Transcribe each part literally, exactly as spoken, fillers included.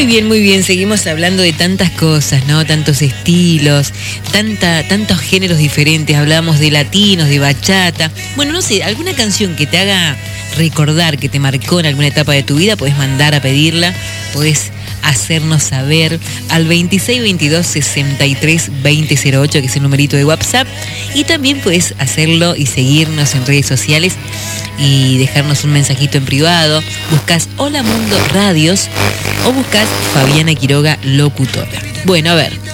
Muy bien, muy bien. Seguimos hablando de tantas cosas, ¿no? Tantos estilos, tanta, tantos géneros diferentes. Hablábamos de latinos, de bachata. Bueno, no sé, alguna canción que te haga recordar, que te marcó en alguna etapa de tu vida, podés mandar a pedirla, podés hacernos saber al veintiséis veintidós sesenta y tres veinte cero ocho, que es el numerito de WhatsApp, y también puedes hacerlo y seguirnos en redes sociales y dejarnos un mensajito en privado. Buscás Hola Mundo Radios o buscás Fabiana Quiroga Locutora. Bueno, a ver,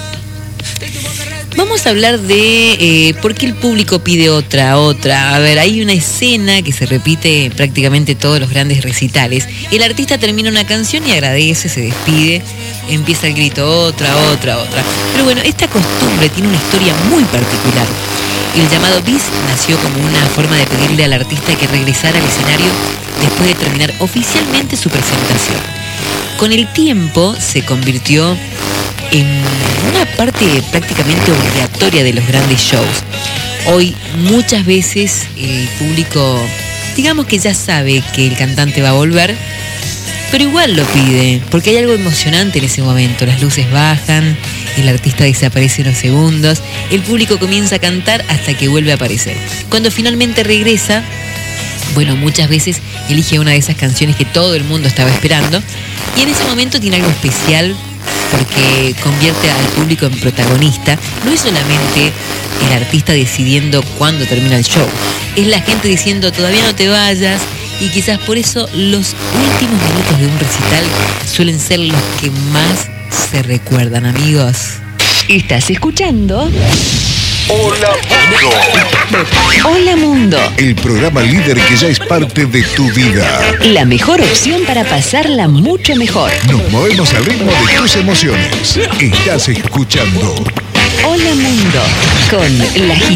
vamos a hablar de eh, por qué el público pide otra, otra. A ver, hay una escena que se repite prácticamente todos los grandes recitales. El artista termina una canción y agradece, se despide, empieza el grito, otra, otra, otra. Pero bueno, esta costumbre tiene una historia muy particular. El llamado bis nació como una forma de pedirle al artista que regresara al escenario después de terminar oficialmente su presentación. Con el tiempo se convirtió en una parte prácticamente obligatoria de los grandes shows. Hoy muchas veces el público, digamos que ya sabe que el cantante va a volver, pero igual lo pide, porque hay algo emocionante en ese momento. Las luces bajan, el artista desaparece unos segundos, el público comienza a cantar hasta que vuelve a aparecer. Cuando finalmente regresa, bueno, muchas veces elige una de esas canciones que todo el mundo estaba esperando, y en ese momento tiene algo especial porque convierte al público en protagonista. No es solamente el artista decidiendo cuándo termina el show, es la gente diciendo todavía no te vayas, y quizás por eso los últimos minutos de un recital suelen ser los que más se recuerdan, amigos. Estás escuchando Hola Mundo. Hola Mundo, El programa líder que ya es parte de tu vida. la mejor opción para pasarla mucho mejor. Nos movemos al ritmo de tus emociones. Estás escuchando Hola Mundo, con la